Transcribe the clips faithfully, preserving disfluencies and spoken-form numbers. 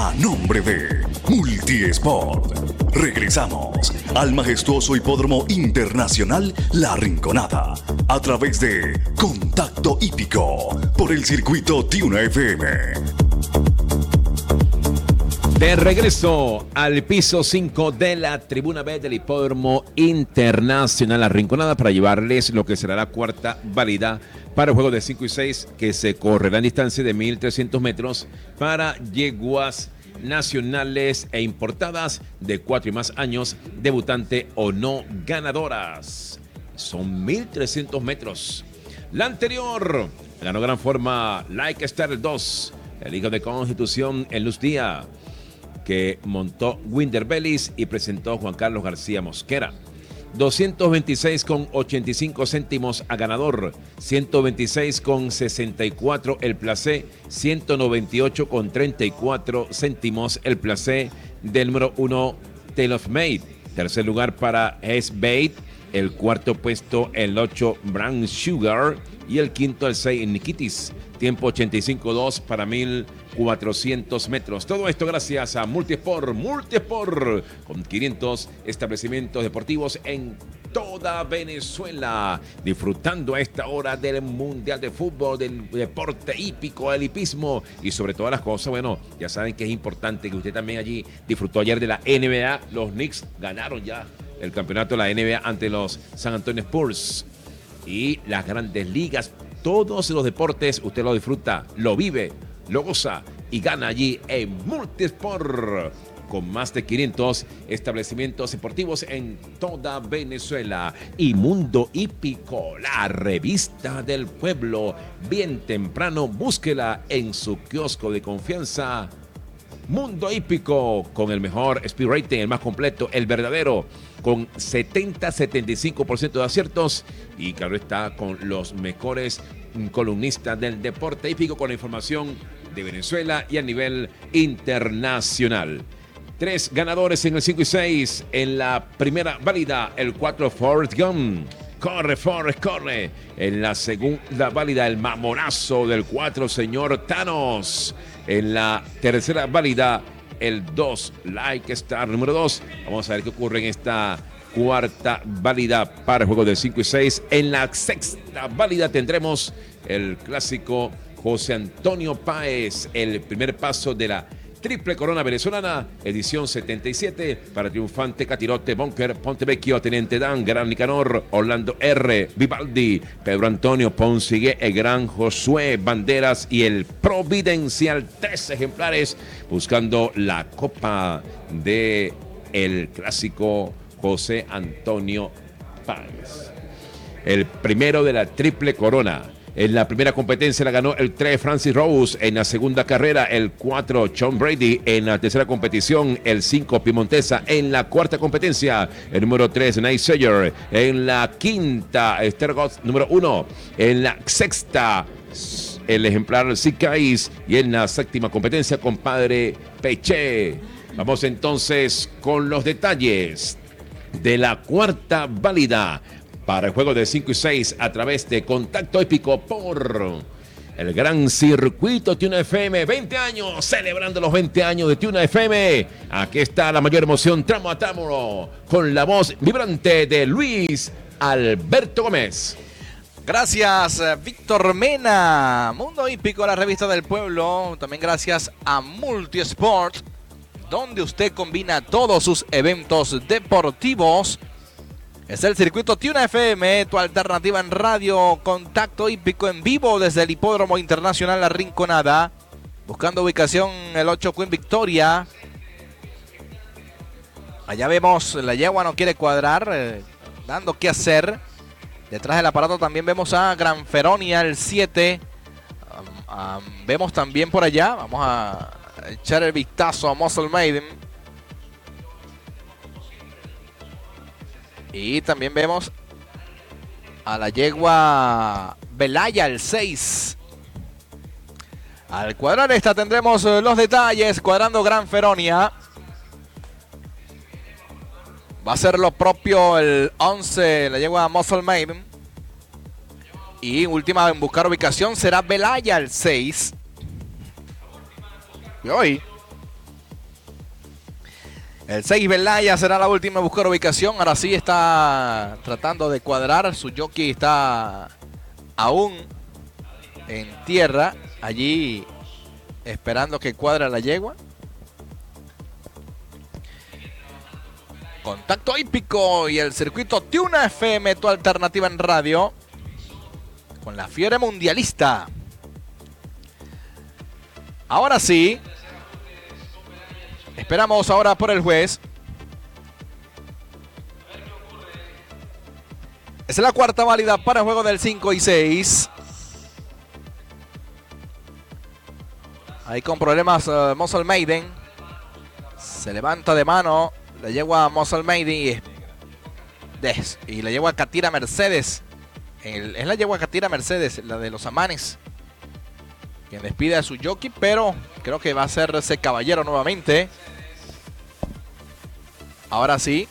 a nombre de Multiesport. Regresamos al majestuoso Hipódromo Internacional La Rinconada a través de Contacto Hípico por el circuito Tiuna F M. De regreso al piso cinco de la tribuna B del Hipódromo Internacional La Rinconada para llevarles lo que será la cuarta válida para el juego de cinco y seis que se correrá en distancia de mil trescientos metros para yeguas nacionales e importadas de cuatro y más años, debutante o no ganadoras. Son mil trescientos metros. La anterior ganó gran forma Like Star dos, el hijo de Constitución en Luz Día, que montó Winder Bellis y presentó Juan Carlos García Mosquera. doscientos veintiséis con ochenta y cinco céntimos a ganador, ciento veintiséis con sesenta y cuatro el placé, ciento noventa y ocho con treinta y cuatro céntimos el placé del número uno Tale of Made. Tercer lugar para S-Bait, el cuarto puesto el ocho Brown Sugar y el quinto el seis Nikitis. Tiempo ochenta y cinco dos para mil cuatrocientos metros. Todo esto gracias a Multisport. Multisport con quinientos establecimientos deportivos en toda Venezuela. Disfrutando a esta hora del Mundial de Fútbol, del deporte hípico, el hipismo y sobre todas las cosas. Bueno, ya saben que es importante que usted también allí disfrutó ayer de la N B A. Los Knicks ganaron ya el campeonato de la N B A ante los San Antonio Spurs. Y las grandes ligas, todos los deportes, usted lo disfruta, lo vive, lo goza y gana allí en Multisport, con más de quinientos establecimientos deportivos en toda Venezuela. Y Mundo Hípico, la revista del pueblo, bien temprano, búsquela en su kiosco de confianza. Mundo Hípico, con el mejor speed rating, el más completo, el verdadero, con setenta a setenta y cinco por ciento de aciertos. Y claro está, con los mejores columnistas del deporte hípico, con la información de Venezuela y a nivel internacional. Tres ganadores en el cinco y seis. En la primera válida, el cuatro Forrest Gump. Corre, Forrest, corre. En la segunda válida, el mamonazo del cuatro, señor Thanos. En la tercera válida, el dos, Like Star número dos. Vamos a ver qué ocurre en esta cuarta válida para el juego de cinco y seis. En la sexta válida tendremos el clásico José Antonio Páez, el primer paso de la Triple Corona Venezolana, edición setenta y siete, para Triunfante, Catirote, Bunker, Pontevecchio, Teniente Dan, Gran Nicanor, Orlando R, Vivaldi, Pedro Antonio, Ponsigue, el Gran Josué, Banderas y el Providencial, tres ejemplares, buscando la copa de el clásico José Antonio Páez. El primero de la Triple Corona. En la primera competencia la ganó el tres Francis Rose. En la segunda carrera el cuatro John Brady. En la tercera competición el cinco Piemontesa. En la cuarta competencia el número tres Night Sayer. En la quinta Esther Gotts número uno. En la sexta el ejemplar Sicais. Y en la séptima competencia compadre Peche. Vamos entonces con los detalles de la cuarta válida para el juego de cinco y seis a través de Contacto Hípico por el gran circuito Tiuna F M. veinte años, celebrando los veinte años de Tiuna F M. Aquí está la mayor emoción, tramo a tramo, con la voz vibrante de Luis Alberto Gómez. Gracias, Víctor Mena. Mundo Hípico, la revista del pueblo. También gracias a Multisport, donde usted combina todos sus eventos deportivos. Es el circuito Tiuna F M, tu alternativa en radio. Contacto Hípico en vivo desde el Hipódromo Internacional La Rinconada. Buscando ubicación el ocho Queen Victoria. Allá vemos, la yegua no quiere cuadrar, eh, dando qué hacer. Detrás del aparato también vemos a Gran Feronia, el siete. Um, um, vemos también por allá, vamos a echar el vistazo a Muscle Maiden. Y también vemos a la yegua Belaya, el seis. Al cuadrar esta tendremos los detalles. Cuadrando Gran Feronia. Va a ser lo propio el once, la yegua Muscle Maiden. Y última en buscar ubicación será Belaya, el seis. Y hoy El seis Belaya será la última en buscar ubicación. Ahora sí está tratando de cuadrar. Su jockey está aún en tierra, allí esperando que cuadre la yegua. Contacto hípico y el circuito Tiuna F M, tu alternativa en radio, con la fiebre mundialista. Ahora sí, esperamos ahora por el juez. Es la cuarta válida para el juego del cinco y seis. Ahí con problemas uh, Muscle Maiden. Se levanta de mano. Le yegua Muscle Maiden y, des, y le yegua Catira Mercedes. El, es la yegua Catira Mercedes, la de los Amanes, quien despide a su jockey, pero creo que va a ser ese caballero nuevamente. Ahora sí.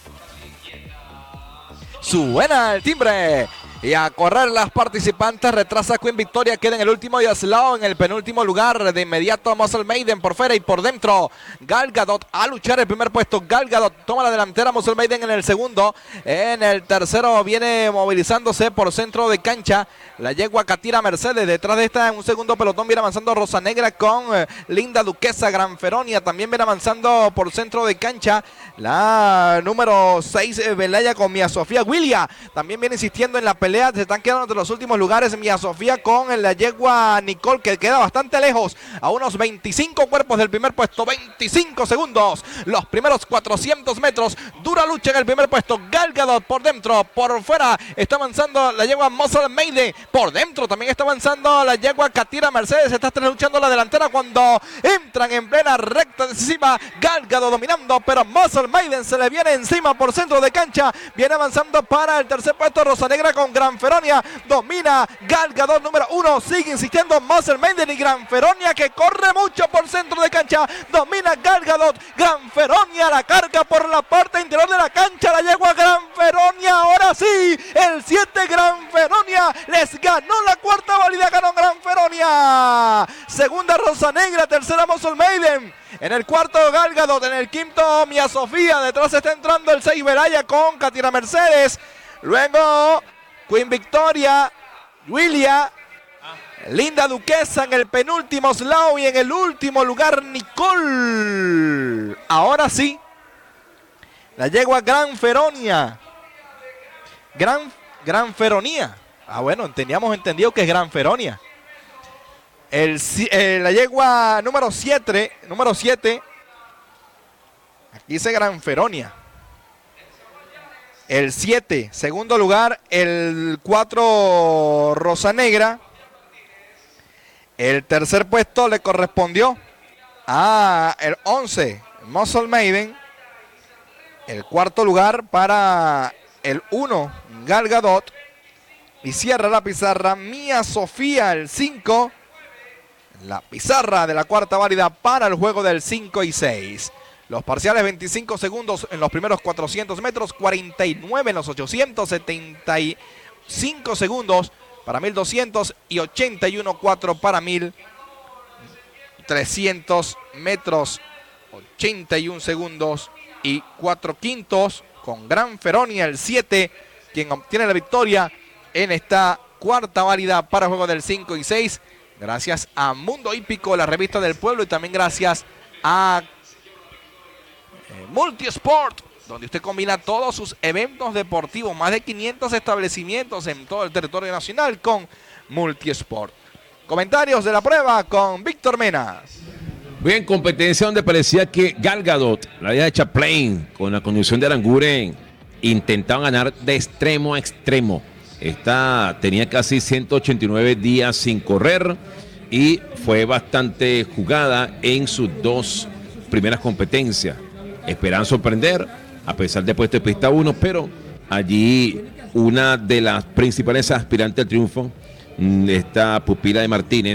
Suena el timbre. Y a correr las participantes. Retrasa Queen Victoria. Queda en el último y Slow en el penúltimo lugar. De inmediato Muscle Maiden por fuera y por dentro Gal Gadot a luchar el primer puesto. Gal Gadot toma la delantera. Muscle Maiden en el segundo. En el tercero viene movilizándose por centro de cancha la yegua Catira Mercedes. Detrás de esta en un segundo pelotón viene avanzando Rosa Negra con eh, Linda Duquesa Gran Feronia. También viene avanzando por centro de cancha la número seis eh, Belaya con Mia Sofía Willia. También viene insistiendo en la pelea. Se están quedando entre los últimos lugares Mia Sofía con la yegua Nicole, que queda bastante lejos, a unos veinticinco cuerpos del primer puesto. Veinticinco segundos, los primeros cuatrocientos metros. Dura lucha en el primer puesto. Gal Gadot por dentro, por fuera está avanzando la yegua Muscle Maiden. Por dentro también está avanzando la yegua Catira Mercedes. Está luchando la delantera cuando entran en plena recta decisiva. Gal Gadot dominando, pero Muscle Maiden se le viene encima por centro de cancha. Viene avanzando para el tercer puesto Rosa Negra con Gran Feronia. Domina Gal Gadot número uno. Sigue insistiendo Muscle Maiden y Gran Feronia, que corre mucho por centro de cancha. Domina Gal Gadot. Gran Feronia la carga por la parte interior de la cancha. La yegua Gran Feronia. Ahora sí, el siete Gran Feronia les ganó la cuarta válida. Ganó Gran Feronia. Segunda Rosa Negra. Tercera Muscle Maiden. En el cuarto Gal Gadot. En el quinto Mia Sofía. Detrás está entrando el seis Belaya con Catira Mercedes. Luego Queen Victoria, Willia, Linda Duquesa en el penúltimo Slow y en el último lugar Nicole. Ahora sí, la yegua Gran Feronia. Gran, Gran Feronia. Ah, bueno, teníamos entendido que es Gran Feronia. El, eh, la yegua número siete, número siete. Aquí dice Gran Feronia. El siete, segundo lugar, el cuatro Rosa Negra. El tercer puesto le correspondió a el once Muscle Maiden. El cuarto lugar para el uno Gal Gadot. Y cierra la pizarra Mia Sofía, el cinco. La pizarra de la cuarta válida para el juego del cinco y seis. Los parciales: veinticinco segundos en los primeros cuatrocientos metros, cuarenta y nueve en los ochocientos, setenta y cinco segundos para mil doscientos y ochenta y uno punto cuatro para mil trescientos metros. ochenta y uno segundos y cuatro quintos con Gran Feronia, el siete, quien obtiene la victoria en esta cuarta válida para el juego del cinco y seis. Gracias a Mundo Hípico, la revista del pueblo, y también gracias a Multisport, donde usted combina todos sus eventos deportivos, más de quinientos establecimientos en todo el territorio nacional con Multisport. Comentarios de la prueba con Víctor Mena. Bien, competencia donde parecía que Gal Gadot, la vieja de Chaplain, con la conducción de Aranguren, intentaban ganar de extremo a extremo. Esta tenía casi ciento ochenta y nueve días sin correr y fue bastante jugada en sus dos primeras competencias. Esperan sorprender a pesar de puesto de pista uno, pero allí una de las principales aspirantes al triunfo, esta pupila de Martínez,